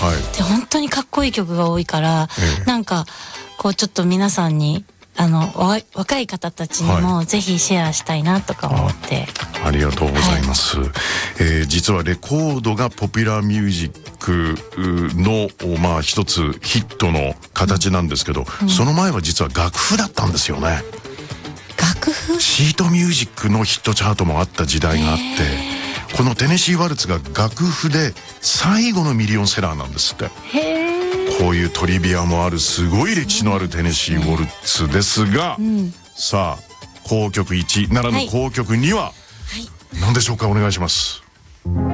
で本当にかっこいい曲が多いから、なんかこうちょっと皆さんに若い方たちにもぜひシェアしたいなとか思って、 ありがとうございます。実はレコードがポピュラーミュージックの一つヒットの形なんですけど、その前は実は楽譜だったんですよね。 楽譜？ シートミュージックのヒットチャートもあった時代があって、このテネシーワルツが楽譜で最後のミリオンセラーなんですって。こういうトリビアもあるすごい歴史のあるテネシーワルツですが、さあ、交響曲1ならぬ交響曲2は何でしょうか。お願いします。